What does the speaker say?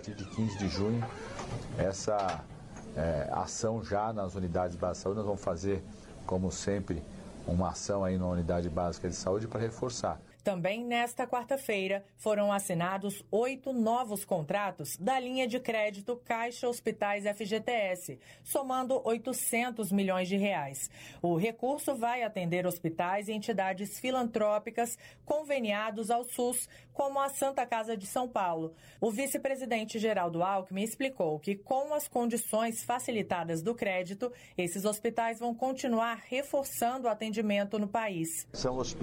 partir de 15 de junho, essa ação já nas unidades básicas de saúde. Nós vamos fazer, como sempre, uma ação aí na unidade básica de saúde para reforçar. Também nesta quarta-feira foram assinados 8 novos contratos da linha de crédito Caixa Hospitais FGTS, somando 800 milhões de reais. O recurso vai atender hospitais e entidades filantrópicas conveniados ao SUS, como a Santa Casa de São Paulo. O vice-presidente Geraldo Alckmin explicou que, com as condições facilitadas do crédito, esses hospitais vão continuar reforçando o atendimento no país. São hospitais